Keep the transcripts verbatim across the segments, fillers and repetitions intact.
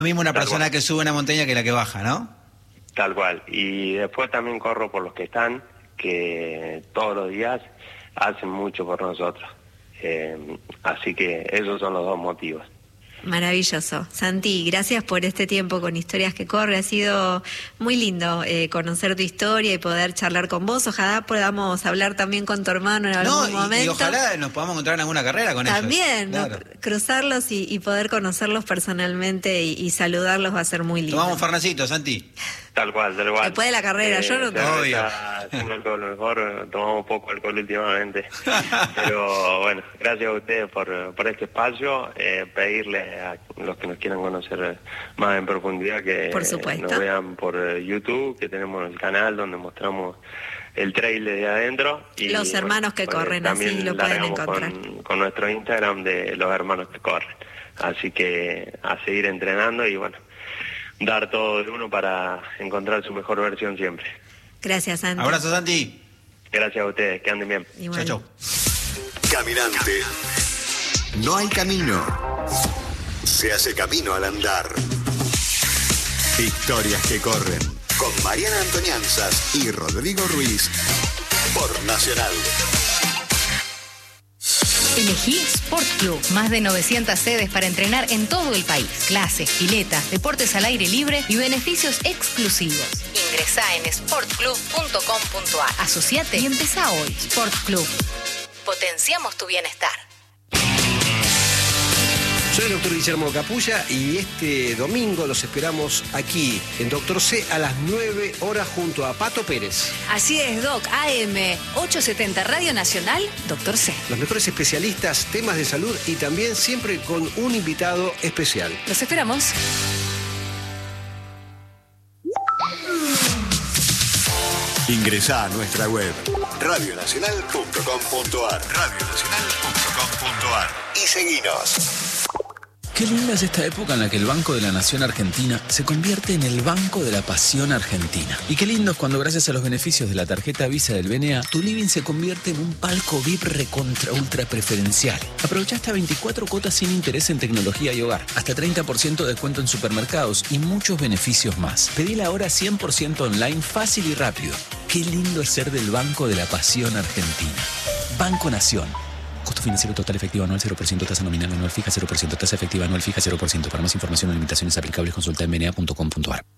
mismo una Tal persona cual. que sube una montaña que la que baja, ¿no? Tal cual. Y después también corro por los que están, que todos los días hacen mucho por nosotros. Eh, así que esos son los dos motivos. Maravilloso. Santi, gracias por este tiempo con Historias que Corre. Ha sido muy lindo eh, conocer tu historia y poder charlar con vos. Ojalá podamos hablar también con tu hermano en algún No, y, momento. y ojalá nos podamos encontrar en alguna carrera con También, ellos. ¿no? Claro. Cruzarlos y, y poder conocerlos personalmente y, y saludarlos va a ser muy lindo. Tomamos Fernacito, Santi. Tal cual, tal cual. Después de la carrera, yo no cerveza Obvio. sin alcohol, mejor tomamos poco alcohol últimamente. Pero bueno, gracias a ustedes por, por este espacio. Eh, pedirle a los que nos quieran conocer más en profundidad que Por supuesto. nos vean por eh, YouTube, que tenemos el canal donde mostramos el trailer de adentro. Y, Los hermanos que pues, corren, también así lo pueden largamos encontrar. Con, con nuestro Instagram de los hermanos que corren. Así que a seguir entrenando y bueno, dar todo de uno para encontrar su mejor versión siempre. Gracias, Santi. Abrazo, Santi. Gracias a ustedes, que anden bien. Igual. Chau, chau. Caminante. No hay camino. Se hace camino al andar. Historias que corren. Con Mariana Antonianzas y Rodrigo Ruiz. Por Nacional. Elegí Sport Club. Más de novecientas sedes para entrenar en todo el país. Clases, piletas, deportes al aire libre y beneficios exclusivos. Ingresá en sport club punto com punto a r. Asociate y empezá hoy. Sport Club. Potenciamos tu bienestar. Soy el doctor Guillermo Capulla y este domingo los esperamos aquí en Doctor C a las nueve horas junto a Pato Pérez. Así es, Doc. A M ochocientos setenta Radio Nacional, Doctor C. Los mejores especialistas, temas de salud y también siempre con un invitado especial. Los esperamos. Ingresá a nuestra web radio nacional punto com punto a r radio nacional punto com punto a r y seguinos. Qué linda es esta época en la que el Banco de la Nación Argentina se convierte en el Banco de la Pasión Argentina. Y qué lindo es cuando gracias a los beneficios de la tarjeta Visa del B N A, tu living se convierte en un palco V I P recontra ultra preferencial. Aprovecha hasta veinticuatro cuotas sin interés en tecnología y hogar, hasta treinta por ciento de descuento en supermercados y muchos beneficios más. Pedila ahora cien por ciento online, fácil y rápido. Qué lindo es ser del Banco de la Pasión Argentina. Banco Nación. Costo financiero total efectivo anual cero por ciento, tasa nominal anual fija cero por ciento, tasa efectiva anual fija cero por ciento. Para más información o limitaciones aplicables consulta en b n a punto com punto a r.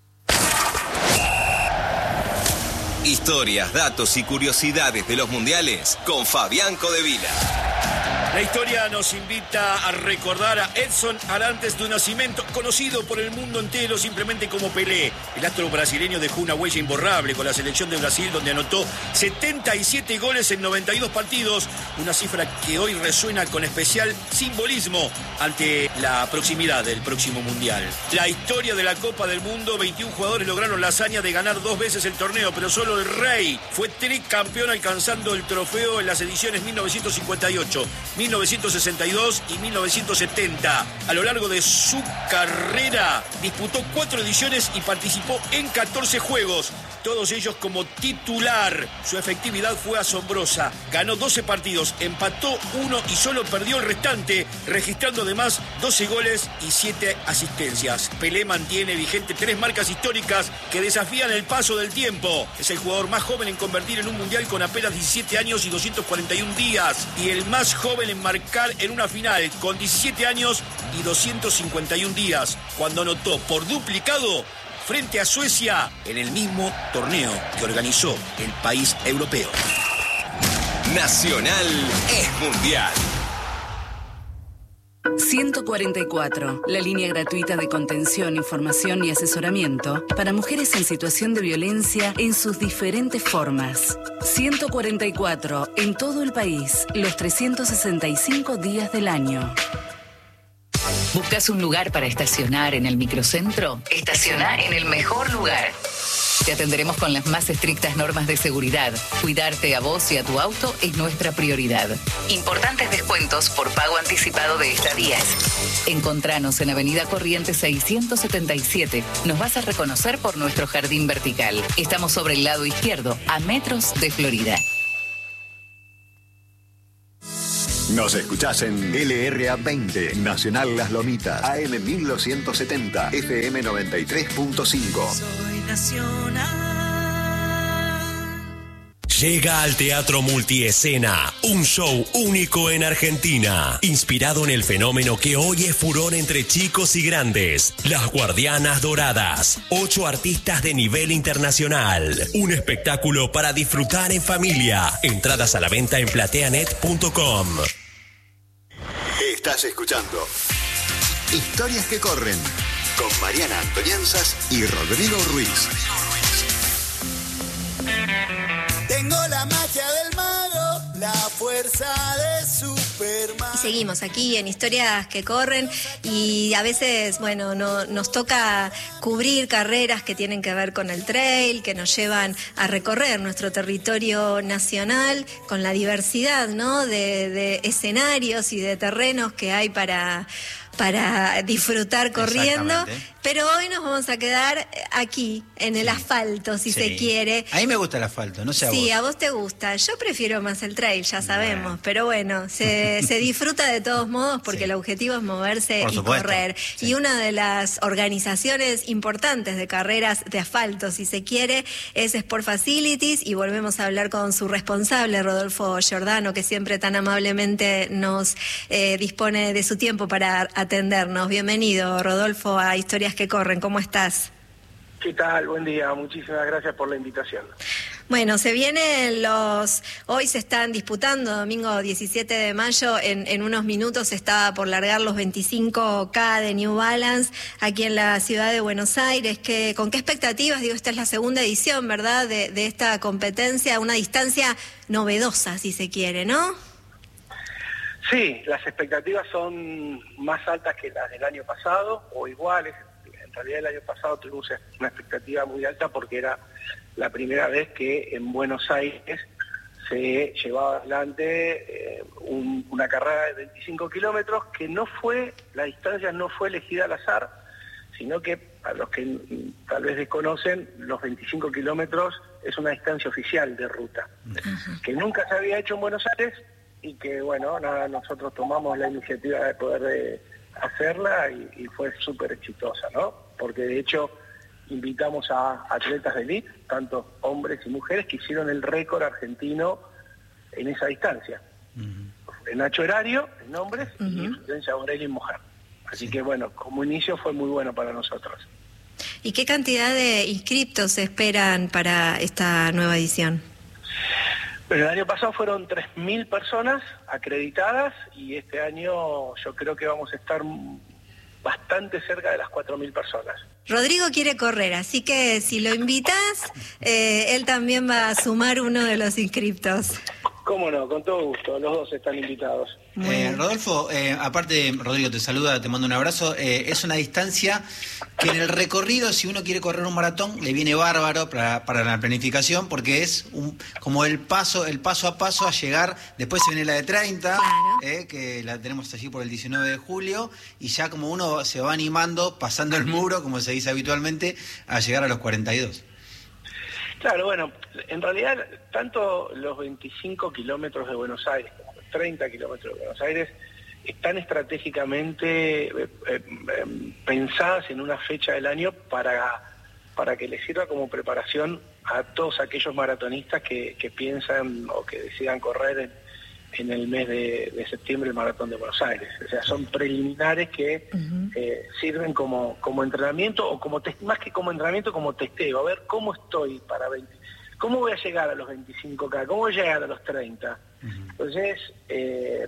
Historias, datos y curiosidades de los mundiales con Fabián Codevila. La historia nos invita a recordar a Edson Arantes do Nascimento, conocido por el mundo entero simplemente como Pelé. El astro brasileño dejó una huella imborrable con la selección de Brasil, donde anotó setenta y siete goles en noventa y dos partidos, una cifra que hoy resuena con especial simbolismo ante la proximidad del próximo Mundial. La historia de la Copa del Mundo, veintiún jugadores lograron la hazaña de ganar dos veces el torneo, pero solo el Rey fue tricampeón, alcanzando el trofeo en las ediciones mil novecientos cincuenta y ocho, mil novecientos sesenta y dos y mil novecientos setenta. A lo largo de su carrera disputó cuatro ediciones y participó en catorce juegos, todos ellos como titular. Su efectividad fue asombrosa. Ganó doce partidos, empató uno y solo perdió el restante, registrando además doce goles y siete asistencias. Pelé mantiene vigente tres marcas históricas que desafían el paso del tiempo. Es el jugador más joven en convertir en un mundial con apenas diecisiete años y doscientos cuarenta y un días, y el más joven en marcar en una final con diecisiete años y doscientos cincuenta y un días, cuando anotó por duplicado frente a Suecia en el mismo torneo que organizó el país europeo. Nacional es mundial. ciento cuarenta y cuatro, la línea gratuita de contención, información y asesoramiento para mujeres en situación de violencia en sus diferentes formas. ciento cuarenta y cuatro, en todo el país, los trescientos sesenta y cinco días del año. ¿Buscas un lugar para estacionar en el microcentro? Estaciona en el mejor lugar. Te atenderemos con las más estrictas normas de seguridad. Cuidarte a vos y a tu auto es nuestra prioridad. Importantes descuentos por pago anticipado de estadías. Encontranos en Avenida Corrientes seiscientos setenta y siete. Nos vas a reconocer por nuestro jardín vertical. Estamos sobre el lado izquierdo, a metros de Florida. Nos escuchás en L R A veinte, Nacional Las Lomitas, A M mil doscientos setenta, F M noventa y tres punto cinco. Soy nacional. Llega al Teatro Multiescena, un show único en Argentina, inspirado en el fenómeno que hoy es furor entre chicos y grandes, Las Guardianas Doradas, ocho artistas de nivel internacional, un espectáculo para disfrutar en familia, entradas a la venta en plateanet punto com. Estás escuchando Historias que corren con Mariana Antonianzas y Rodrigo Ruiz. Tengo la magia del mago, la fuerza de Superman. Y seguimos aquí en Historias que corren y a veces, bueno, no, nos toca cubrir carreras que tienen que ver con el trail, que nos llevan a recorrer nuestro territorio nacional con la diversidad, ¿no? de, de escenarios y de terrenos que hay para... para disfrutar corriendo, pero hoy nos vamos a quedar aquí, en el sí. asfalto, si sí. se quiere. A mí me gusta el asfalto, no sé a sí, vos. Sí, a vos te gusta. Yo prefiero más el trail, ya sabemos, bueno. pero bueno, se, se disfruta de todos modos porque sí. el objetivo es moverse Por y supuesto. correr. Sí. Y una de las organizaciones importantes de carreras de asfalto, si se quiere, es Sport Facilities, y volvemos a hablar con su responsable, Rodolfo Giordano, que siempre tan amablemente nos eh, dispone de su tiempo para atendernos. Bienvenido, Rodolfo, a Historias que corren. ¿Cómo estás? ¿Qué tal? Buen día. Muchísimas gracias por la invitación. Bueno, se vienen los... Hoy se están disputando, domingo diecisiete de mayo, en, en unos minutos se está por largar los veinticinco K de New Balance aquí en la ciudad de Buenos Aires. ¿Qué, ¿Con qué expectativas? Digo, esta es la segunda edición, ¿verdad?, de, de esta competencia, una distancia novedosa, si se quiere, ¿no? Sí, las expectativas son más altas que las del año pasado, o iguales. En realidad el año pasado tuvimos una expectativa muy alta porque era la primera vez que en Buenos Aires se llevaba adelante eh, un, una carrera de veinticinco kilómetros, que no fue, la distancia no fue elegida al azar, sino que, para los que tal vez desconocen, los veinticinco kilómetros es una distancia oficial de ruta, uh-huh. que nunca se había hecho en Buenos Aires, y que, bueno, nada, nosotros tomamos la iniciativa de poder eh, hacerla y, y fue súper exitosa, ¿no? Porque, de hecho, invitamos a atletas de elite, tanto hombres y mujeres, que hicieron el récord argentino en esa distancia. Uh-huh. Nacho Erario, en hombres, uh-huh. y Florencia Borelli en mujer. Así sí. que, bueno, como inicio fue muy bueno para nosotros. ¿Y qué cantidad de inscriptos se esperan para esta nueva edición? Pero el año pasado fueron tres mil personas acreditadas y este año yo creo que vamos a estar bastante cerca de las cuatro mil personas. Rodrigo quiere correr, así que si lo invitas, eh, él también va a sumar uno de los inscriptos. Cómo no, con todo gusto, los dos están invitados. Eh, Rodolfo, eh, aparte, Rodrigo te saluda, te mando un abrazo. Eh, es una distancia que en el recorrido, si uno quiere correr un maratón, le viene bárbaro para, para la planificación, porque es un, como el paso el paso a paso a llegar. Después se viene la de treinta, claro. eh, que la tenemos allí por el diecinueve de julio, y ya como uno se va animando, pasando el muro, como se dice habitualmente, a llegar a los cuarenta y dos. Claro, bueno, en realidad tanto los veinticinco kilómetros de Buenos Aires como los treinta kilómetros de Buenos Aires están estratégicamente eh, eh, pensadas en una fecha del año para, para que les sirva como preparación a todos aquellos maratonistas que, que piensan o que decidan correr en, en el mes de, de septiembre el Maratón de Buenos Aires. O sea, son preliminares que uh-huh. eh, sirven como, como entrenamiento, o como te, más que como entrenamiento, como testeo. A ver cómo estoy para veinte, cómo voy a llegar a los veinticinco K, cómo voy a llegar a los treinta. Uh-huh. Entonces, eh,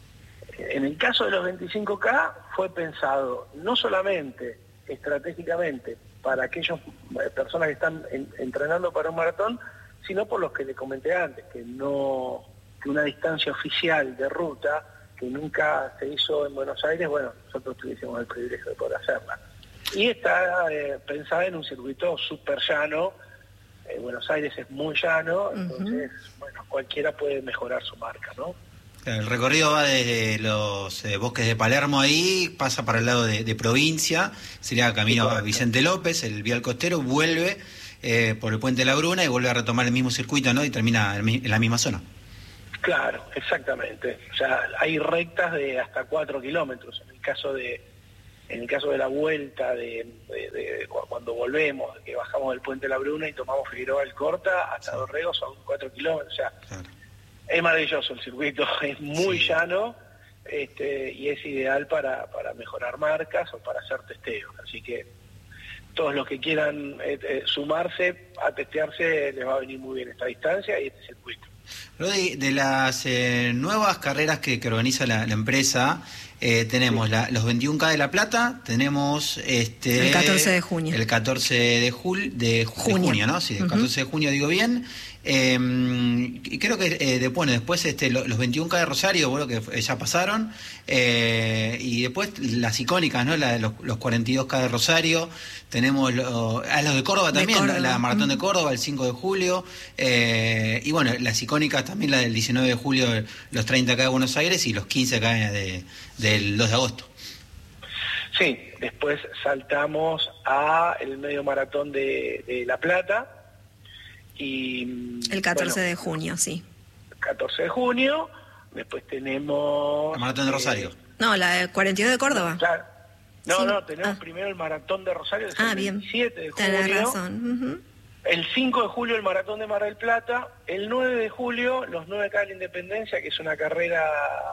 en el caso de los veinticinco K fue pensado no solamente estratégicamente para aquellas personas que están en, entrenando para un maratón, sino por los que le comenté antes, que no... que una distancia oficial de ruta que nunca se hizo en Buenos Aires, bueno, nosotros tuviésemos el privilegio de poder hacerla. Y está eh, pensada en un circuito súper llano, eh, Buenos Aires es muy llano, entonces, uh-huh. bueno, cualquiera puede mejorar su marca, ¿no? El recorrido va desde los eh, bosques de Palermo ahí, pasa para el lado de, de provincia, sería camino sí, a Vicente López, el Vial Costero, vuelve eh, por el Puente de la Bruna y vuelve a retomar el mismo circuito, ¿no? Y termina en la misma zona. Claro, exactamente. O sea, hay rectas de hasta cuatro kilómetros. En el caso de en el caso de la vuelta, de, de, de cuando volvemos, que bajamos del Puente de la Bruna y tomamos Figueroa Alcorta, hasta Dorrego son cuatro kilómetros. O sea, claro. Es maravilloso el circuito, es muy sí. llano este, y es ideal para, para mejorar marcas o para hacer testeos. Así que todos los que quieran eh, eh, sumarse a testearse les va a venir muy bien esta distancia y este circuito. Rodi, de las eh, nuevas carreras que, que organiza la, la empresa, eh, tenemos sí. la, los veintiún K de La Plata, tenemos este el catorce de junio. El catorce de, jul, de, junio. de junio, ¿no? Sí, el catorce uh-huh. de junio, digo bien. Eh, y creo que eh, de, bueno, después este, los, los veintiún K de Rosario, bueno, que ya pasaron, eh, y después las icónicas, ¿no? La, los, los cuarenta y dos K de Rosario, tenemos lo, a los de Córdoba también, de Córdoba. La maratón uh-huh. de Córdoba el cinco de julio, eh, y bueno, las icónicas también, la del diecinueve de julio, los treinta K de Buenos Aires y los quince K de, del dos de agosto. Sí, después saltamos a el medio maratón de, de La Plata. Y, el catorce bueno, de junio, sí. catorce de junio, después tenemos... La maratón de Rosario. Eh, no, la de cuarenta y dos de Córdoba. Claro. No, sí. no, tenemos ah. primero el maratón de Rosario, es ah, el bien. veintisiete de julio. Tenés razón. Uh-huh. El cinco de julio el maratón de Mar del Plata, el nueve de julio los nueve K de la Independencia, que es una carrera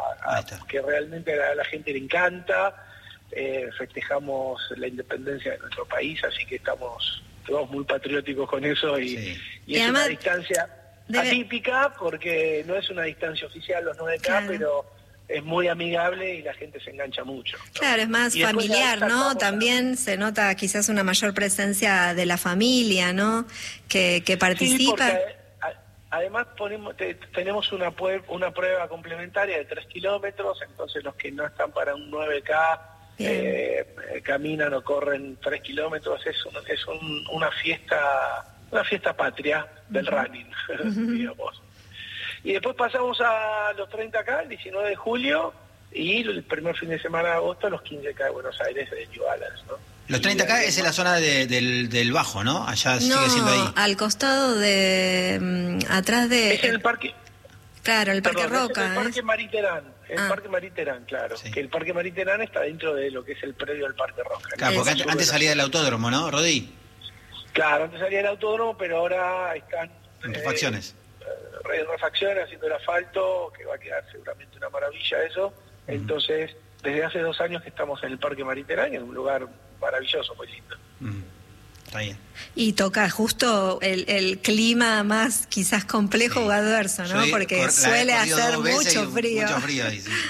que realmente a la gente le encanta. Eh, festejamos la independencia de nuestro país, así que estamos... Estamos muy patrióticos con eso y, sí. y, y es además, una distancia debe... atípica porque no es una distancia oficial los nueve K, claro. pero es muy amigable y la gente se engancha mucho, ¿no? Claro, es más y familiar, ¿no? También a... se nota quizás una mayor presencia de la familia, ¿no? Que, que participa. Sí, porque además ponemos, te, tenemos una, una prueba complementaria de tres kilómetros, entonces los que no están para un nueve K... Eh, caminan o corren tres kilómetros, es, un, es un, una fiesta una fiesta patria del uh-huh. running, uh-huh. digamos. Y después pasamos a los treinta K, el diecinueve de julio, y el primer fin de semana de agosto, los quince K de Buenos Aires de New Balance, ¿no? Los treinta K es en la zona de, del, del Bajo, ¿no? Allá no, sigue siendo ahí. Al costado de... Um, atrás de... Es en el parque... Claro, el Parque Perdón, Roca. Es el Parque ¿eh? Mariterán, el ah. Parque Mariterán, claro. Sí. Que el Parque Mariterán está dentro de lo que es el predio del Parque Roca. Claro, porque antes, antes salía del autódromo, ¿no, Rodi? Claro, antes salía del autódromo, pero ahora están... En refacciones. Eh, en refacciones, haciendo el asfalto, que va a quedar seguramente una maravilla eso. Uh-huh. Entonces, desde hace dos años que estamos en el Parque Mariterán, en un lugar maravilloso, muy lindo. Uh-huh. Está bien. Y toca justo el, el clima más quizás complejo sí. o adverso, ¿no? Soy, Porque cor, suele hacer mucho frío. Mucho frío ahí, sí.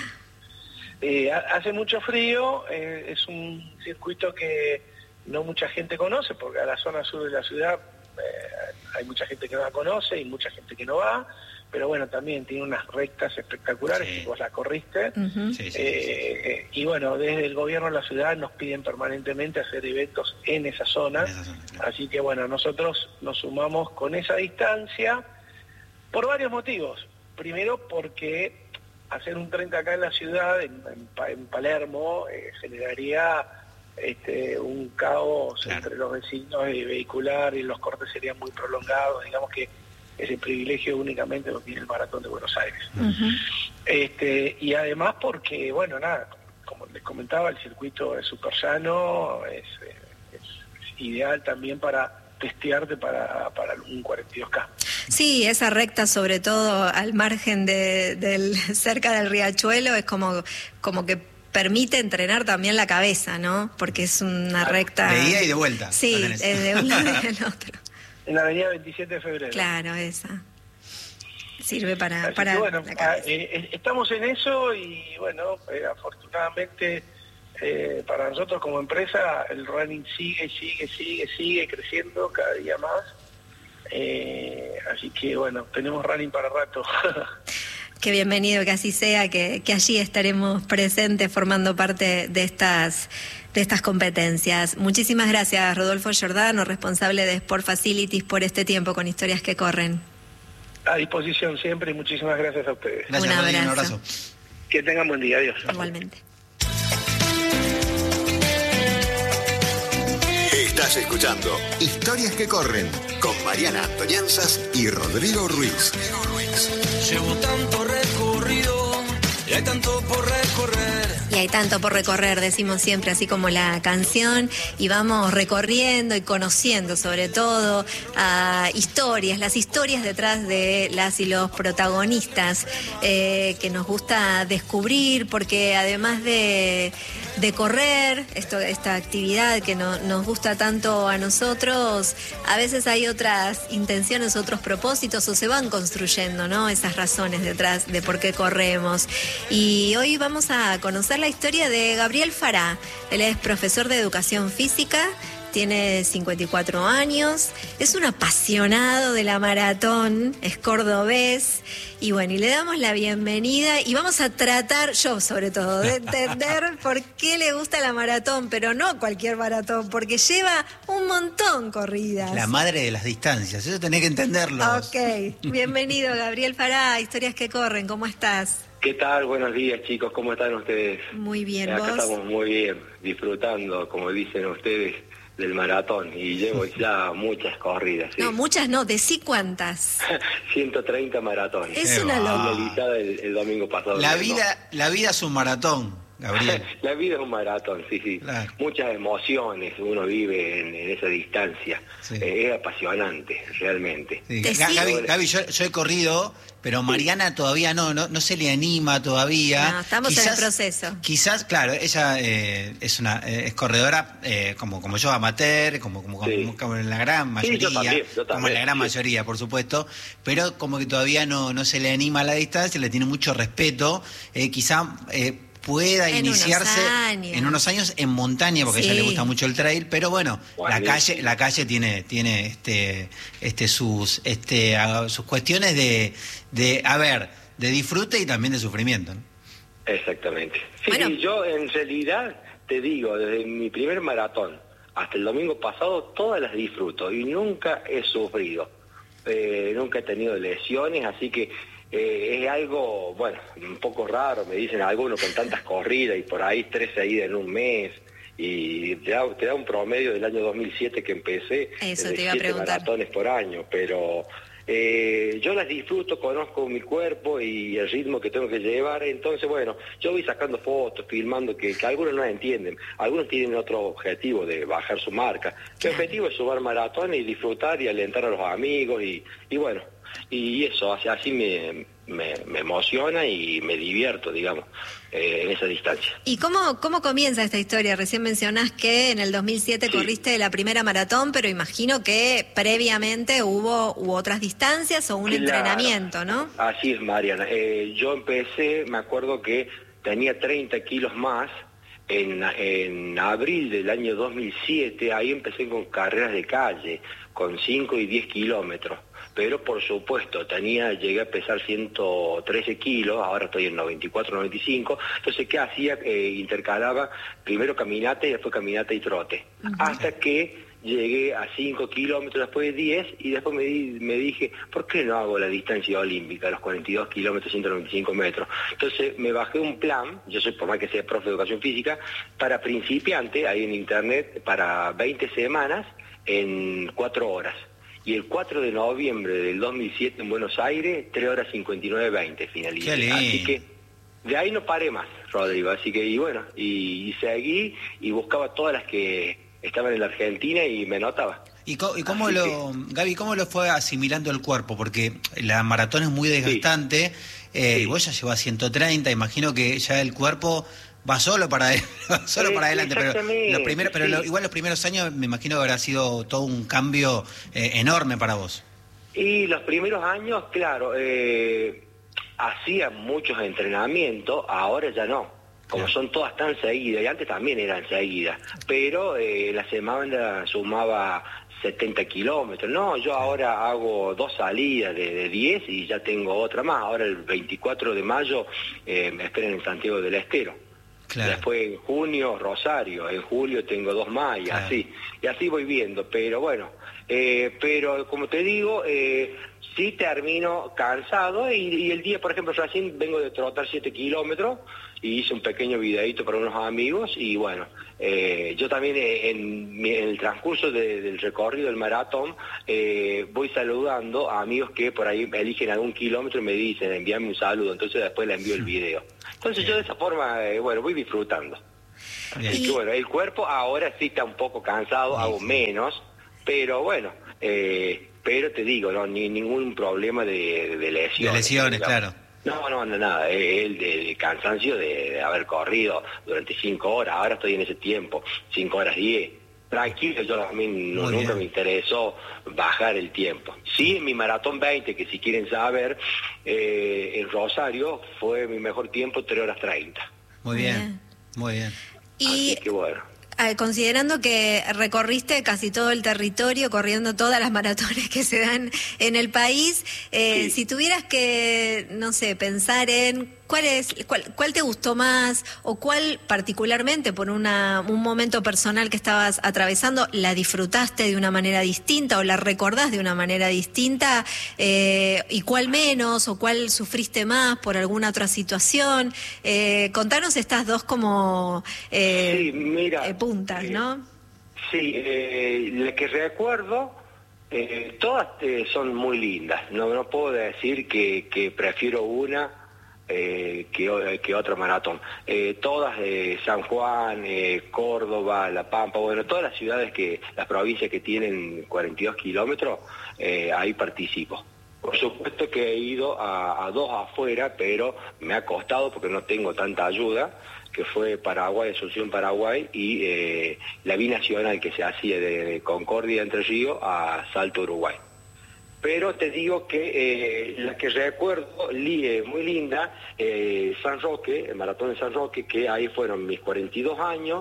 eh, hace mucho frío, eh, es un circuito que no mucha gente conoce, porque a la zona sur de la ciudad eh, hay mucha gente que no la conoce y mucha gente que no va, pero bueno, también tiene unas rectas espectaculares, sí. que vos la corriste, uh-huh. sí, sí, eh, sí, sí. y bueno, desde el gobierno de la ciudad nos piden permanentemente hacer eventos en esa zona, en esa zona claro. Así que bueno, nosotros nos sumamos con esa distancia por varios motivos. Primero porque hacer un treinta K en la ciudad, en, en, en Palermo, eh, generaría este, un caos claro. entre los vecinos y vehicular, y los cortes serían muy prolongados, digamos que ese privilegio únicamente lo tiene el Maratón de Buenos Aires. Uh-huh. Este, y además porque, bueno, nada, como les comentaba, el circuito es súper llano, es, es, es ideal también para testearte para, para un cuarenta y dos K. Sí, esa recta, sobre todo al margen de, del cerca del riachuelo, es como, como que permite entrenar también la cabeza, ¿no? Porque es una claro. recta... De ida y de vuelta. Sí, es de un lado y del otro. En la avenida veintisiete de febrero. Claro, esa. Sirve para, Así para que, bueno, la cabeza. Eh, estamos en eso y, bueno, eh, afortunadamente eh, para nosotros como empresa el running sigue, sigue, sigue, sigue creciendo cada día más. Eh, así que, bueno, tenemos running para rato. Qué bienvenido que así sea, que, que allí estaremos presentes formando parte de estas de estas competencias. Muchísimas gracias, Rodolfo Giordano, responsable de Sport Facilities, por este tiempo con Historias que Corren. A disposición siempre y muchísimas gracias a ustedes. Gracias, un abrazo. Un abrazo. Que tengan buen día. Adiós. Igualmente. Estás Estás escuchando Historias que Corren con Mariana Antonianzas y Rodrigo Ruiz. Rodrigo Ruiz. Llevo tanto recorrido y hay tanto por recorrer. Y hay tanto por recorrer, decimos siempre, así como la canción, y vamos recorriendo y conociendo sobre todo a historias, las historias detrás de las y los protagonistas eh, que nos gusta descubrir, porque además de, de correr, esto, esta actividad que no, nos gusta tanto a nosotros, a veces hay otras intenciones, otros propósitos, o se van construyendo, ¿no? Esas razones detrás de por qué corremos. Y hoy vamos a conocer la historia de Gabriel Fará. Él es profesor de educación física, tiene cincuenta y cuatro años, es un apasionado de la maratón, es cordobés, y bueno, y le damos la bienvenida y vamos a tratar, yo sobre todo, de entender por qué le gusta la maratón, pero no cualquier maratón, porque lleva un montón corridas. La madre de las distancias, eso tenés que entenderlo. Ok, bienvenido Gabriel Fará, Historias que Corren, ¿cómo estás? ¿Qué tal? Buenos días, chicos. ¿Cómo están ustedes? Muy bien, Acá ¿vos? estamos muy bien, disfrutando, como dicen ustedes, del maratón. Y llevo ya muchas corridas. ¿sí? No, muchas no, decí cuántas. ciento treinta maratones. Es una locura. Finalizada el, el domingo pasado. La vida, la vida es un maratón, Gabriel. La vida es un maratón, sí, sí. Claro. Muchas emociones uno vive en, en esa distancia. Sí. Eh, es apasionante, realmente. Sí. Gaby, Gaby yo, yo he corrido, pero Mariana todavía no, no, no se le anima todavía. No, estamos quizás, en el proceso. Quizás, claro, ella eh, es una eh, es corredora eh, como como yo, amateur, como como, Sí. como, como en la gran mayoría, Sí, yo también, yo también, como en la gran sí. mayoría, por supuesto, pero como que todavía no no se le anima a la distancia, le tiene mucho respeto, eh, quizá eh, pueda En iniciarse unos años. en unos años en montaña, porque a ella Sí. le gusta mucho el trail, pero bueno, la Buenísimo. calle la calle tiene tiene este este sus este a- sus cuestiones de de a ver, de disfrute y también de sufrimiento, ¿no? Exactamente. Sí, Bueno. yo en realidad te digo, desde mi primer maratón hasta el domingo pasado, todas las disfruto y nunca he sufrido, eh, nunca he tenido lesiones, así que eh, es algo, bueno, un poco raro, me dicen algunos con tantas corridas y por ahí tres seguidas en un mes. Y te da, te da un promedio del año dos mil siete que empecé, Eso de te iba a siete preguntar. maratones por año, pero eh, yo las disfruto, conozco mi cuerpo y el ritmo que tengo que llevar, entonces bueno, yo voy sacando fotos, filmando, que, que algunos no entienden, algunos tienen otro objetivo de bajar su marca. Mi objetivo es subir maratón y disfrutar y alentar a los amigos y, y bueno, y eso, así, así me, me, me emociona y me divierto, digamos, eh, en esa distancia. ¿Y cómo, cómo comienza esta historia? Recién mencionás que en el dos mil siete Sí. corriste la primera maratón, pero imagino que previamente hubo u otras distancias o un Claro. entrenamiento, ¿no? Así es, Mariana. Eh, yo empecé, me acuerdo que tenía treinta kilos más en, en abril del año dos mil siete, ahí empecé con carreras de calle, con cinco y diez kilómetros. Pero por supuesto, tenía, llegué a pesar ciento trece kilos, ahora estoy en noventa y cuatro, noventa y cinco, entonces ¿qué hacía? Eh, intercalaba primero caminata y después caminata y trote, Ujú. hasta que llegué a cinco kilómetros, después de diez, y después me, di- me dije, ¿por qué no hago la distancia olímpica, los cuarenta y dos kilómetros, ciento noventa y cinco metros? Entonces me bajé un plan, yo soy por más que sea profe de educación física, para principiante, ahí en internet, para veinte semanas, en cuatro horas. Y el cuatro de noviembre del dos mil siete en Buenos Aires, tres horas cincuenta y nueve veinte finalicé. Qué lindo. Así que de ahí no paré más, Rodrigo. Así que, y bueno, y, y seguí y buscaba todas las que estaban en la Argentina y me notaba. ¿Y, co- y cómo Así lo, Gaby, cómo lo fue asimilando el cuerpo? Porque la maratón es muy desgastante, eh, Sí. y vos ya llevas ciento treinta, imagino que ya el cuerpo va solo para va solo Eh, para adelante, pero, exactamente, los primeros, pero sí. lo- igual los primeros años me imagino que habrá sido todo un cambio eh, enorme para vos. Y los primeros años, claro, eh, hacía muchos entrenamientos, ahora ya no. Como Claro. son todas tan seguidas, y antes también eran seguidas, pero eh, la semana sumaba setenta kilómetros. No, yo ahora hago dos salidas de, de diez y ya tengo otra más. Ahora el veinticuatro de mayo eh, me esperan en Santiago del Estero. Claro. Después en junio Rosario, en julio tengo dos más y Claro. así. Y así voy viendo, pero bueno, eh, pero como te digo, eh, sí termino cansado y, y el día, por ejemplo, recién vengo de trotar siete kilómetros y hice un pequeño videíto para unos amigos y bueno, eh, yo también eh, en, mi, en el transcurso de, del recorrido del maratón eh, voy saludando a amigos que por ahí eligen algún kilómetro y me dicen, envíame un saludo, entonces después le envío el video. Entonces yo de esa forma, eh, bueno, voy disfrutando. Así que bueno, el cuerpo ahora sí está un poco cansado, sí, hago sí. menos, pero bueno, eh, pero te digo, no ni ningún problema de, de lesiones. De lesiones, claro. No, no, no, nada, el de, de cansancio de, de haber corrido durante cinco horas, ahora estoy en ese tiempo, cinco horas diez. Tranquilo, yo a mí no, nunca me interesó bajar el tiempo. Sí, en mi maratón veinte, que si quieren saber, eh, en Rosario fue mi mejor tiempo, tres horas treinta. Muy bien, bien. muy bien. Y... Así que bueno. Considerando que recorriste casi todo el territorio, corriendo todas las maratones que se dan en el país, eh, sí. si tuvieras que, no sé, pensar en cuál es, cuál, cuál te gustó más o cuál particularmente por una, un momento personal que estabas atravesando, la disfrutaste de una manera distinta o la recordás de una manera distinta, eh, y cuál menos o cuál sufriste más por alguna otra situación. Eh, contanos estas dos como eh, sí, mira, eh, puntas, ¿no? Sí, eh, la que recuerdo, eh, todas eh, son muy lindas. No, no puedo decir que, que prefiero una eh, que, que otra maratón. Eh, todas, eh, San Juan, eh, Córdoba, La Pampa, bueno, todas las ciudades, que las provincias que tienen cuarenta y dos kilómetros, eh, ahí participo. Por supuesto que he ido a, a dos afuera, pero me ha costado porque no tengo tanta ayuda, que fue Paraguay, Asunción Paraguay, y eh, la binacional que se hacía de, de Concordia, Entre Ríos, a Salto, Uruguay. Pero te digo que eh, la que recuerdo, li, eh, muy linda, eh, San Roque, el maratón de San Roque, que ahí fueron mis cuarenta y dos años,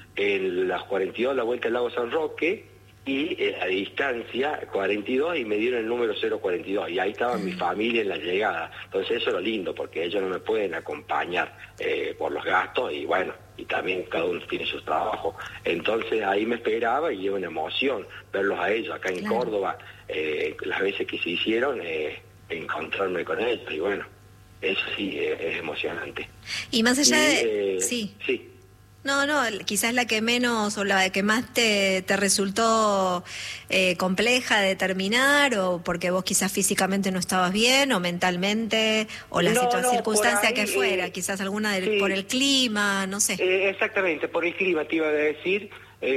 en las cuarenta y dos la vuelta al lago San Roque, y eh, a distancia cuarenta y dos, y me dieron el número cero cuarenta y dos, y ahí estaba mi familia en la llegada. Entonces eso es lo lindo, porque ellos no me pueden acompañar eh, por los gastos, y bueno, y también cada uno tiene sus trabajos. Entonces ahí me esperaba y era una emoción verlos a ellos acá en claro. Córdoba, eh, las veces que se hicieron, eh, encontrarme con ellos, y bueno, eso sí eh, es emocionante. Y más allá y, de... Eh, sí. Sí. No, no, quizás la que menos o la que más te, te resultó eh, compleja de terminar, o porque vos quizás físicamente no estabas bien, o mentalmente, o la no, no, circunstancia ahí, que fuera, eh, quizás alguna del, sí. por el clima, no sé. Eh, exactamente, por el clima te iba a decir.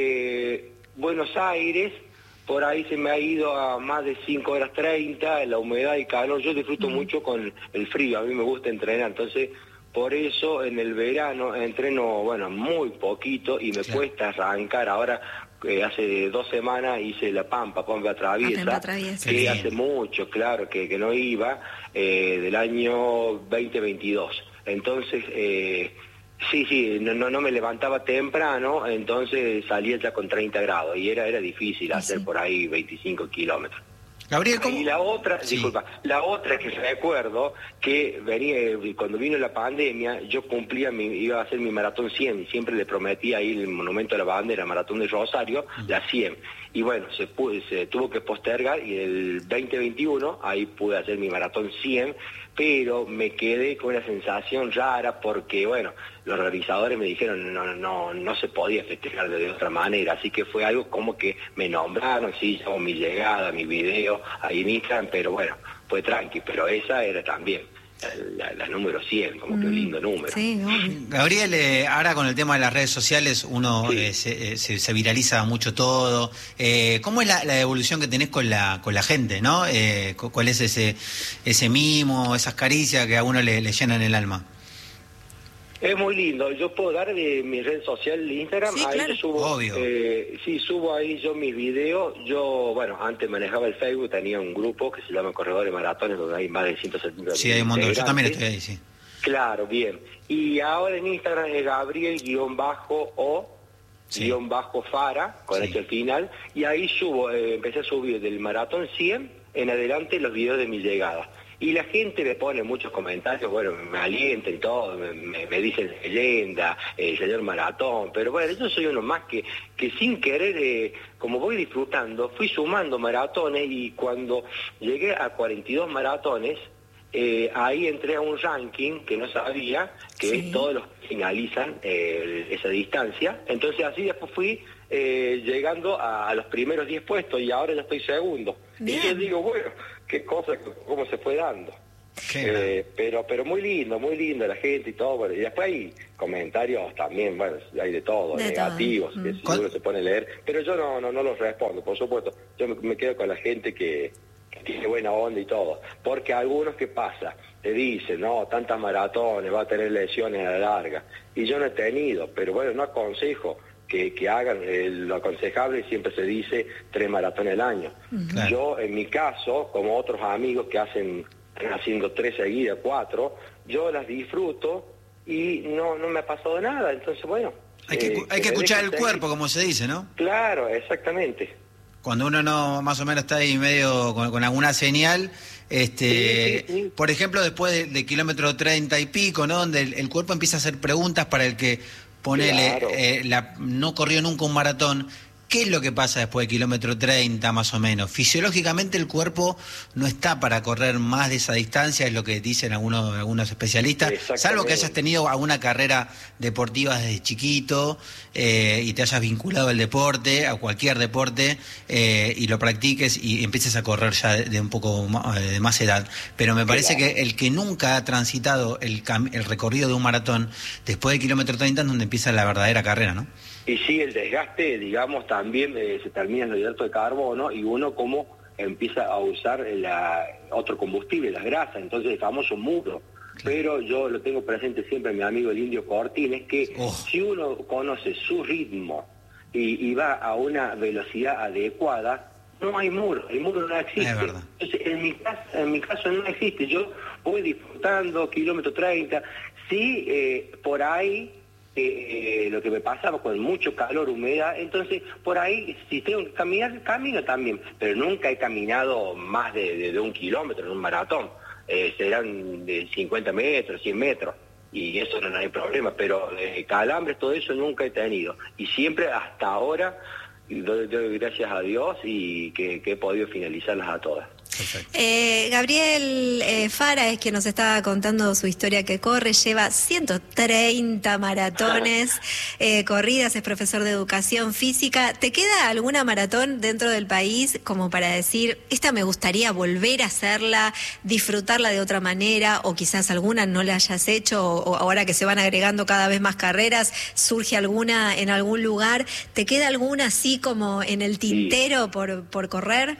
eh, Buenos Aires, por ahí se me ha ido a más de cinco horas treinta, la humedad y calor. Yo disfruto uh-huh. mucho con el frío, a mí me gusta entrenar, entonces... Por eso en el verano entreno, bueno, muy poquito y me claro. cuesta arrancar. Ahora, eh, hace dos semanas hice La Pampa, Pampa Traviesa, ah, traviesa. que sí. hace mucho, claro, que, que no iba, eh, del año veinte veintidós. Entonces, eh, sí, sí, no, no, no me levantaba temprano, entonces salía ya con treinta grados y era, era difícil sí, hacer sí. por ahí veinticinco kilómetros. Gabriel, ¿cómo? Y la otra, sí. disculpa, la otra que recuerdo, que venía, cuando vino la pandemia, yo cumplía, mi, iba a hacer mi maratón cien, siempre le prometí ahí el Monumento de la Bandera, maratón de Rosario, uh-huh. la cien. Y bueno, se, pude, se tuvo que postergar y el veinte veintiuno ahí pude hacer mi maratón cien, pero me quedé con una sensación rara porque, bueno, los organizadores me dijeron no no no se podía festejar de otra manera, así que fue algo como que me nombraron, sí, hago mi llegada, mi video ahí en Instagram, pero bueno, fue tranqui, pero esa era también la, la número cien, como mm, que un lindo número. Sí, no. Gabriel, eh, ahora con el tema de las redes sociales uno sí. eh, se, se, se viraliza mucho todo. Eh, ¿Cómo es la, la evolución que tenés con la con la gente, no? Eh, ¿Cuál es ese ese mimo, esas caricias que a uno le, le llenan el alma? Es muy lindo. Yo puedo dar de mi red social Instagram, sí, ahí claro. yo subo, Obvio. Eh, sí, subo ahí yo mis videos. Yo, bueno, antes manejaba el Facebook, tenía un grupo que se llama Corredores Maratones, donde hay más de ciento setenta. Sí, hay un montón. Yo también estoy ahí, sí. Claro, bien. Y ahora en Instagram es Gabriel-O, sí. guión bajo Fara, con sí. H al final, y ahí subo, eh, empecé a subir del maratón cien en adelante los videos de mi llegada. Y la gente me pone muchos comentarios, bueno, me alientan y todo, me, me, me dicen leyenda, el eh, señor maratón, pero bueno, yo soy uno más que, que sin querer, eh, como voy disfrutando, fui sumando maratones y cuando llegué a cuarenta y dos maratones, eh, ahí entré a un ranking que no sabía, que Sí. es todos los que finalizan eh, esa distancia. Entonces así después fui eh, llegando a, a los primeros diez puestos y ahora ya estoy segundo. Bien. Y yo digo, bueno, qué cosa, cómo se fue dando. Eh, pero pero muy lindo, muy lindo la gente y todo. Bueno, y después hay comentarios también, bueno, hay de todo, De negativos, todo. que Mm. si uno se pone a leer. Pero yo no no, no los respondo, por supuesto. Yo me, me quedo con la gente que, que tiene buena onda y todo. Porque algunos, ¿qué pasa? Te dicen, no, tantas maratones, va a tener lesiones a la larga. Y yo no he tenido, pero bueno, no aconsejo que, que hagan eh, lo aconsejable, siempre se dice tres maratones al año. Claro. Yo, en mi caso, como otros amigos que hacen haciendo tres seguidas, cuatro, yo las disfruto y no no me ha pasado nada, entonces bueno. Hay que, eh, hay que me escuchar el dejen cuerpo, seguir. como se dice, ¿no? Claro, exactamente. Cuando uno no más o menos está ahí medio con, con alguna señal, este, Sí, sí, sí. por ejemplo, después de, de kilómetro treinta y pico, ¿no? Donde el, el cuerpo empieza a hacer preguntas para el que ponele, Claro. eh, la, no corrió nunca un maratón. ¿Qué es lo que pasa después de kilómetro treinta más o menos? Fisiológicamente el cuerpo no está para correr más de esa distancia, es lo que dicen algunos, algunos especialistas, Exactamente. salvo que hayas tenido alguna carrera deportiva desde chiquito eh, y te hayas vinculado al deporte, a cualquier deporte, eh, y lo practiques y empieces a correr ya de, de un poco más, de más edad. Pero me parece Claro. que el que nunca ha transitado el, cam- el recorrido de un maratón, después del kilómetro treinta es donde empieza la verdadera carrera, ¿no? Y sí, el desgaste, digamos, también eh, se termina en el hidrato de carbono y uno como empieza a usar la, otro combustible, las grasas, entonces el famoso muro. Pero yo lo tengo presente siempre, mi amigo el Indio Cortines, que Oh. si uno conoce su ritmo y, y va a una velocidad adecuada, no hay muro, el muro no existe. Es verdad. Entonces, en mi caso, en mi caso no existe, yo voy disfrutando, kilómetro treinta, sí, eh, por ahí... Eh, lo que me pasaba con mucho calor, humedad, entonces por ahí si tengo que caminar, camino también, pero nunca he caminado más de, de, de un kilómetro en un maratón, eh, serán de cincuenta metros, cien metros, y eso no, no hay problema, pero eh, calambres, todo eso nunca he tenido, y siempre hasta ahora doy, doy gracias a Dios y que, que he podido finalizarlas a todas. Eh, Gabriel eh, Fara es quien nos estaba contando su historia que corre, lleva ciento treinta maratones eh, corridas, es profesor de educación física. ¿Te queda alguna maratón dentro del país como para decir, esta me gustaría volver a hacerla, disfrutarla de otra manera, o quizás alguna no la hayas hecho, o, o ahora que se van agregando cada vez más carreras, surge alguna en algún lugar? ¿Te queda alguna así como en el tintero por, por correr?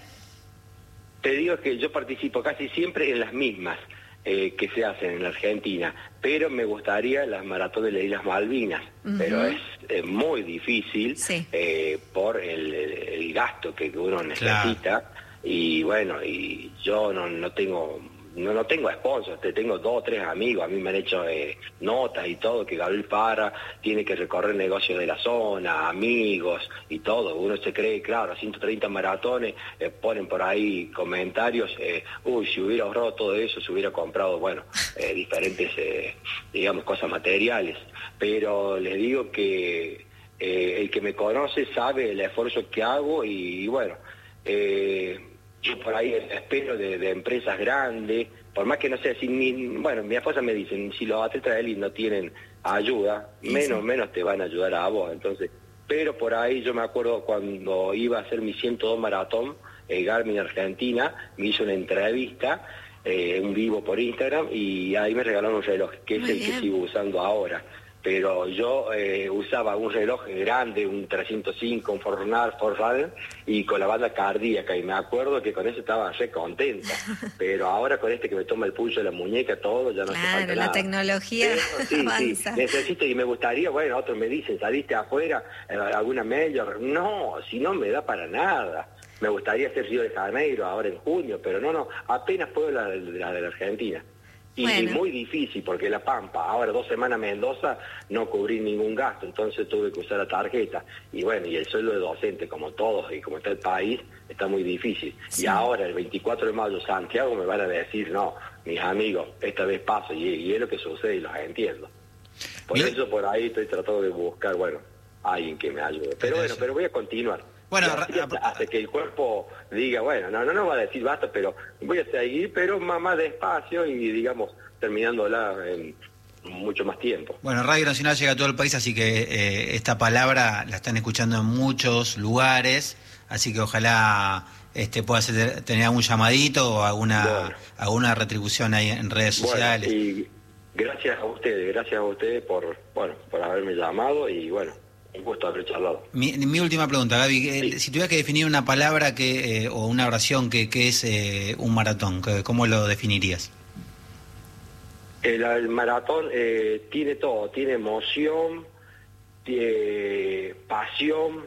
Te digo que yo participo casi siempre en las mismas eh, que se hacen en la Argentina, pero me gustaría las maratones de las Islas Malvinas, Ujú. pero es eh, muy difícil Sí. eh, por el, el- el gasto que uno necesita y bueno, y yo no, no tengo... No, no tengo sponsors, te tengo dos o tres amigos, a mí me han hecho eh, notas y todo, que Gabriel Parra tiene que recorrer negocios de la zona, amigos y todo. Uno se cree, claro, ciento treinta maratones, eh, ponen por ahí comentarios, eh, uy, si hubiera ahorrado todo eso, se hubiera comprado, bueno, eh, diferentes, eh, digamos, cosas materiales. Pero les digo que eh, el que me conoce sabe el esfuerzo que hago y, y bueno... Eh, yo por ahí espero de, de empresas grandes, por más que no sea, si mi, bueno, mi esposa me dice, si los atletas de élite no tienen ayuda, Sí, menos sí. menos te van a ayudar a vos, entonces, pero por ahí yo me acuerdo cuando iba a hacer mi ciento dos maratón, eh, Garmin Argentina, me hizo una entrevista, eh, un vivo por Instagram, y ahí me regalaron un reloj, que es Muy el bien. que sigo usando ahora. Pero yo eh, usaba un reloj grande, un trescientos cinco, un Fortnite, Fortnite, y con la banda cardíaca, y me acuerdo que con eso estaba re contenta, pero ahora con este que me toma el pulso de la muñeca, todo, ya no hace Claro, falta la nada. tecnología Pero, sí, avanza. sí, necesito y me gustaría, bueno, otros me dicen, saliste afuera, eh, alguna mayor, no, si no me da para nada. Me gustaría hacer Río de Janeiro ahora en junio, pero no, no, apenas puedo la, la de la Argentina. Y, Bueno. y muy difícil, porque La Pampa, ahora dos semanas Mendoza, no cubrí ningún gasto, entonces tuve que usar la tarjeta. Y bueno, y el sueldo de docente, como todos, y como está el país, está muy difícil. Sí. Y ahora, el veinticuatro de mayo, Santiago, me van a decir, no, mis amigos, esta vez paso, y, y es lo que sucede, y los entiendo. Por Bien. eso, por ahí estoy tratando de buscar, bueno, alguien que me ayude. Pero bueno, pero voy a continuar. Bueno, hasta, hasta que el cuerpo diga, bueno, no, no, no va a decir basta, pero voy a seguir, pero más, más despacio y, digamos, terminándola en mucho más tiempo. Bueno, Radio Nacional llega a todo el país, así que eh, esta palabra la están escuchando en muchos lugares, así que ojalá este pueda ser, tener algún llamadito o alguna, bueno. alguna retribución ahí en redes sociales. Bueno, y gracias a ustedes, gracias a ustedes por, bueno, por haberme llamado y bueno, un gusto haber charlado. Mi, mi última pregunta, Gaby, sí. Si tuvieras que definir una palabra que eh, o una oración que, que es eh, un maratón, ¿cómo lo definirías? El, el maratón eh, tiene todo, tiene emoción, tiene pasión,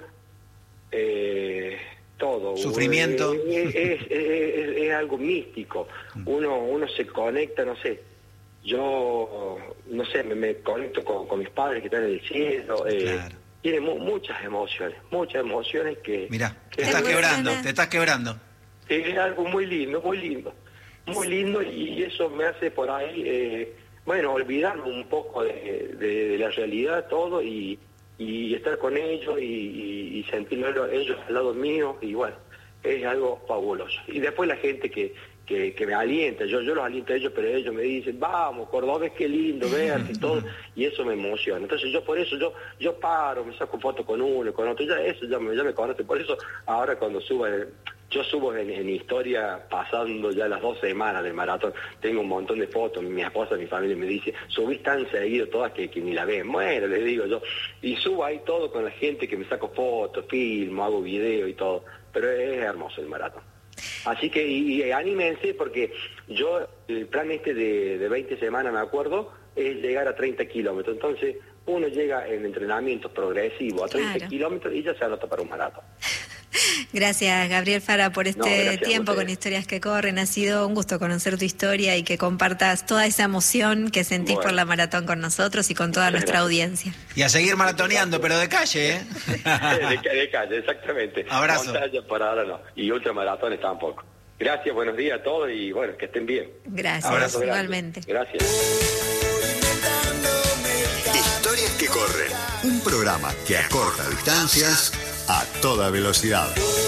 eh, todo. Sufrimiento. Es, es, es, es, es algo místico. Uno, uno se conecta, no sé. Yo, no sé, me, me conecto con, con mis padres que están en el cielo. Eh, claro. Tiene mu muchas emociones, muchas emociones que... Mirá, que te estás quebrando, te estás quebrando. Es algo muy lindo, muy lindo. Muy lindo y eso me hace por ahí, eh, bueno, olvidarme un poco de, de, de la realidad, todo, y, y estar con ellos y, y, y sentirlo ellos al lado mío, y bueno, es algo fabuloso. Y después la gente que, que, que me alienta, yo, yo los aliento a ellos, pero ellos me dicen, vamos, Cordobés, qué lindo verte y todo, y eso me emociona. Entonces yo por eso, yo yo paro, me saco fotos con uno, con otro, ya eso ya me, ya me conoce, por eso ahora cuando suba... El, Yo subo en, en historia pasando ya las dos semanas del maratón, tengo un montón de fotos, mi esposa, mi familia me dice, subís tan seguido todas que, que ni la ven, bueno, les digo yo, y subo ahí todo con la gente que me saco fotos, filmo, hago video y todo, pero es hermoso el maratón. Así que, y, y anímense, porque yo, el plan este de, de veinte semanas, me acuerdo, es llegar a treinta kilómetros, entonces uno llega en entrenamiento progresivo a treinta claro. kilómetros y ya se anota para un maratón. Gracias, Gabriel Fara, por este no, tiempo con Historias que Corren. Ha sido un gusto conocer tu historia y que compartas toda esa emoción que sentís bueno. por la maratón con nosotros y con toda Muchas nuestra gracias. audiencia. Y a seguir maratoneando, pero de calle, ¿eh? de, de calle, exactamente. Abrazo. Montaña por ahora no. Y ultramaratones tampoco. Gracias, buenos días a todos y bueno, que estén bien. Gracias, Abrazo, igualmente. Gracias. Historias que Corren. Un programa que acorta distancias a toda velocidad.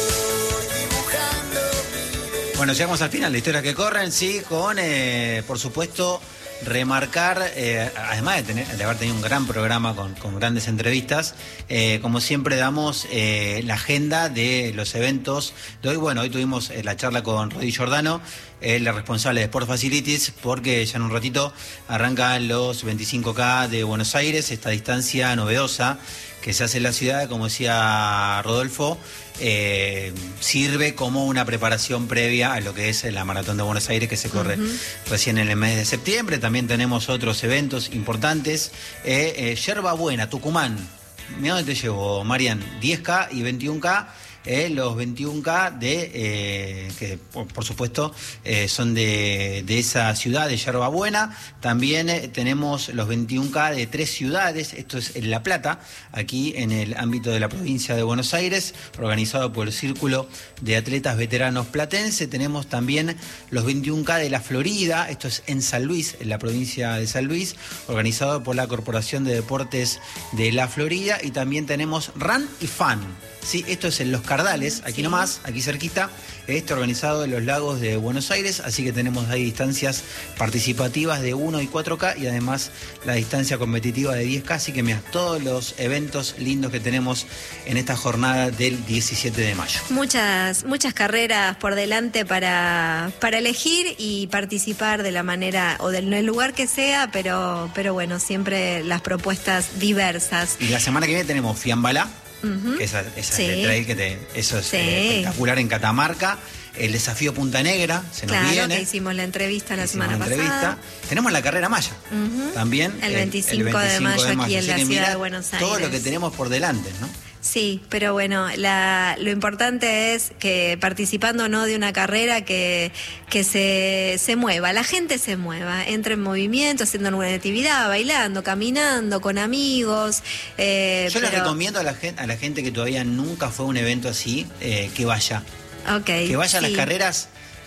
Bueno, llegamos al final de Historias que Corren, sí, con, eh, por supuesto, remarcar, eh, además de, tener, de haber tenido un gran programa con, con grandes entrevistas, eh, como siempre damos eh, la agenda de los eventos de hoy. Bueno, hoy tuvimos eh, la charla con Rodi Giordano, el responsable de Sport Facilities, porque ya en un ratito arrancan los veinticinco K de Buenos Aires, esta distancia novedosa que se hace en la ciudad, como decía Rodolfo, eh, sirve como una preparación previa a lo que es la Maratón de Buenos Aires, que se corre uh-huh. recién en el mes de septiembre. También tenemos otros eventos importantes. Eh, eh, Yerba Buena, Tucumán. Mira dónde te llevo, Marian. diez K y veintiún K. Eh, los veintiún K de eh, que por, por supuesto eh, son de, de esa ciudad de Yerba Buena. También eh, tenemos los veintiún K de tres ciudades, esto es en La Plata, aquí en el ámbito de la provincia de Buenos Aires, organizado por el Círculo de Atletas Veteranos Platense. Tenemos también los veintiún K de la Florida, esto es en San Luis, en la provincia de San Luis, organizado por la Corporación de Deportes de la Florida. Y también tenemos Run y Fun. Sí, esto es en Los Cardales, aquí sí. nomás, aquí cerquita, este organizado en los lagos de Buenos Aires, así que tenemos ahí distancias participativas de uno y cuatro K y además la distancia competitiva de diez K, así que mira, todos los eventos lindos que tenemos en esta jornada del diecisiete de mayo. Muchas, muchas carreras por delante para, para elegir y participar de la manera o del lugar que sea, pero, pero bueno, siempre las propuestas diversas. Y la semana que viene tenemos Fiambalá. Uh-huh. Que esa, esa sí. es el trail que te, eso es sí. eh, espectacular en Catamarca. El desafío Punta Negra se nos claro, viene. Que hicimos la entrevista la semana la entrevista. pasada. Tenemos la carrera Maya uh-huh. también. El veinticinco, el, el veinticinco de mayo, de mayo aquí en la ciudad de Buenos Aires. Todo lo que tenemos por delante, ¿no? Sí, pero bueno, la, lo importante es que participando no de una carrera que, que se, se mueva, la gente se mueva, entre en movimiento, haciendo alguna actividad, bailando, caminando, con amigos. Eh, Yo pero... les recomiendo a la, gente, a la gente que todavía nunca fue a un evento así, eh, que vaya. Okay, que vaya sí. a las carreras.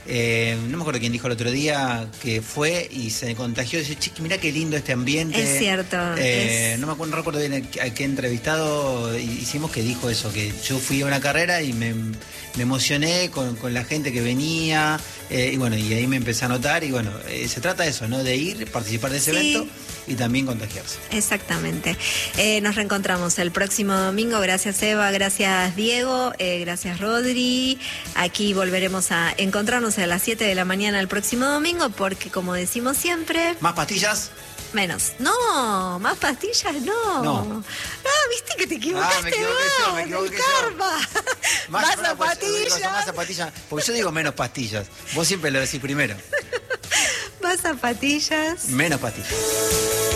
Eh, no me acuerdo quién dijo el otro día que fue y se contagió. Dice, chiqui, mirá qué lindo este ambiente. Es cierto. Eh, es... No me acuerdo, no recuerdo bien a qué entrevistado hicimos que dijo eso, que yo fui a una carrera y me, me emocioné con, con la gente que venía. Eh, y bueno, y ahí me empecé a notar. Y bueno, eh, se trata de eso, ¿no? De ir, participar de ese sí. evento y también contagiarse. Exactamente. Eh, nos reencontramos el próximo domingo. Gracias, Eva. Gracias, Diego. Eh, gracias, Rodri. Aquí volveremos a encontrarnos a las siete de la mañana el próximo domingo porque, como decimos siempre... ¿Más pastillas? Menos. No, más pastillas no. No. Ah, viste que te equivocaste. Ah, me equivoqué vos, yo, me equivoqué del karma. Más, más no, zapatillas. Pues, más zapatillas. Porque yo digo menos pastillas. Vos siempre lo decís primero. Más zapatillas. Menos pastillas.